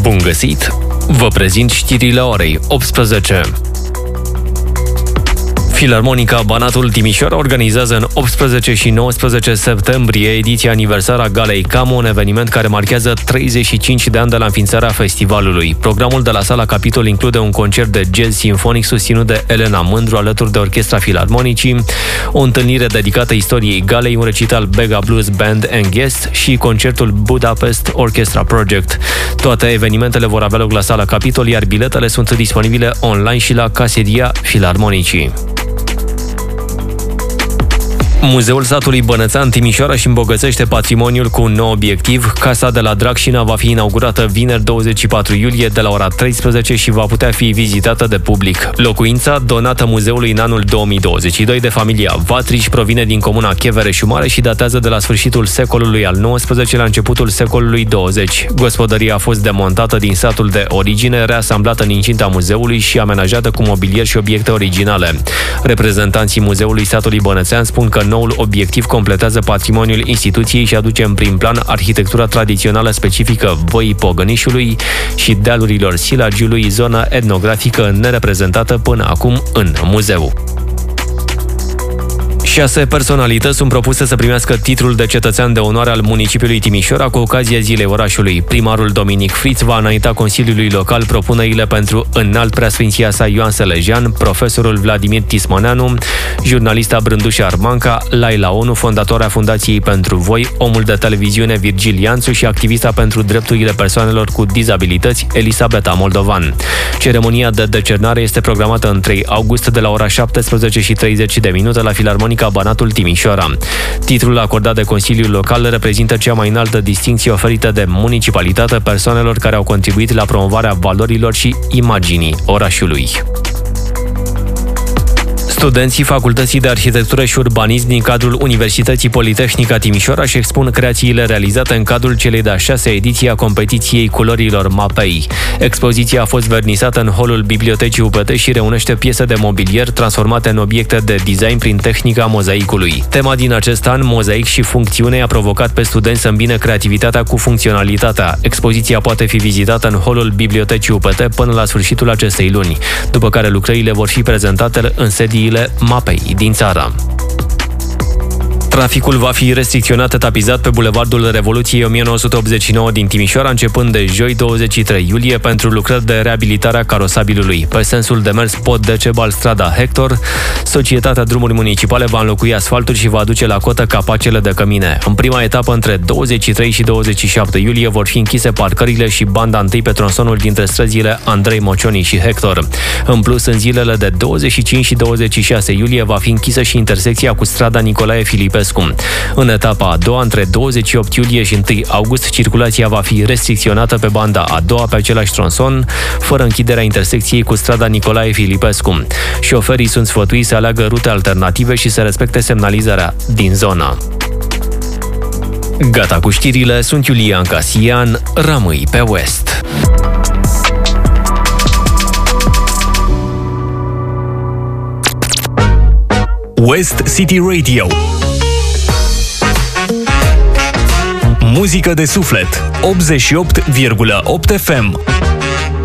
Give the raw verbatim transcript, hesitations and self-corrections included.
Bun găsit! Vă prezint știrile orei optsprezece. Filarmonica Banatul Timișoara organizează în optsprezece și nouăsprezece septembrie ediția aniversară a Galei Camo, un eveniment care marchează treizeci și cinci de ani de la înființarea festivalului. Programul de la Sala Capitol include un concert de jazz simfonic susținut de Elena Mândru alături de Orchestra Filarmonicii, o întâlnire dedicată istoriei Galei, un recital Bega Blues Band and Guest și concertul Budapest Orchestra Project. Toate evenimentele vor avea loc la Sala Capitol, iar biletele sunt disponibile online și la Caseria Filarmonicii. Muzeul satului Bănățan Timișoara își îmbogățește patrimoniul cu un nou obiectiv. Casa de la Dracșina va fi inaugurată vineri douăzeci și patru iulie de la ora treisprezece și va putea fi vizitată de public. Locuința, donată muzeului în anul două mii douăzeci și doi de familia Vatrici, provine din comuna Chevereșu-Mare și datează de la sfârșitul secolului al nouăsprezecelea la începutul secolului douăzeci. Gospodăria a fost demontată din satul de origine, reasamblată în incinta muzeului și amenajată cu mobilier și obiecte originale. Reprezentanții muzeului satului Bănățean spun că noul obiectiv completează patrimoniul instituției și aduce în prim plan arhitectura tradițională specifică Văii Pogănișului și dealurilor Silagiului, zonă etnografică nereprezentată până acum în muzeu. Șase personalități sunt propuse să primească titlul de cetățean de onoare al municipiului Timișoara cu ocazia Zilei Orașului. Primarul Dominic Friț va înainta Consiliului Local propunerile pentru înalt preasfinția sa Ioan Selejean, profesorul Vladimir Tismoneanu, jurnalista Brândușa Armanca, Laila Onu, fondatoarea Fundației pentru Voi, omul de televiziune Virgil Ianțu și activista pentru drepturile persoanelor cu dizabilități Elisabeta Moldovan. Ceremonia de decernare este programată în trei august de la ora șaptesprezece și treizeci de minute la Filarmonica Banatul Timișoara. Titlul acordat de Consiliul Local reprezintă cea mai înaltă distincție oferită de municipalitate persoanelor care au contribuit la promovarea valorilor și imaginii orașului. Studenții Facultății de Arhitectură și Urbanism din cadrul Universității Politehnica Timișoara își expun creațiile realizate în cadrul celei de-a șasea ediții a competiției Culorilor Mapei. Expoziția a fost vernisată în holul Bibliotecii U P T și reunește piese de mobilier transformate în obiecte de design prin tehnica mozaicului. Tema din acest an, mozaic și funcțiune, a provocat pe studenți să îmbine creativitatea cu funcționalitatea. Expoziția poate fi vizitată în holul Bibliotecii U P T până la sfârșitul acestei luni, după care lucrările vor fi prezentate în sedii Mapei din țară. Traficul va fi restricționat etapizat pe Bulevardul Revoluției o mie nouă sute optzeci și nouă din Timișoara, începând de joi douăzeci și trei iulie, pentru lucrări de reabilitare a carosabilului. Pe sensul de mers Pod Decebal strada Hector, Societatea Drumuri Municipale va înlocui asfaltul și va aduce la cotă capacele de cămine. În prima etapă, între douăzeci și trei și douăzeci și șapte iulie, vor fi închise parcările și banda întâi pe tronsonul dintre străzile Andrei Mocioni și Hector. În plus, în zilele de douăzeci și cinci și douăzeci și șase iulie va fi închisă și intersecția cu strada Nicolae Filipescu. În etapa a doua, între douăzeci și opt iulie și întâi august, circulația va fi restricționată pe banda a doua pe același tronson, fără închiderea intersecției cu strada Nicolae Filipescu. Șoferii sunt sfătuiți să aleagă rute alternative și să respecte semnalizarea din zonă. Gata cu știrile, sunt Iulian Casian, rămâi pe West. West City Radio. Muzică de suflet, optzeci și opt virgulă opt F M.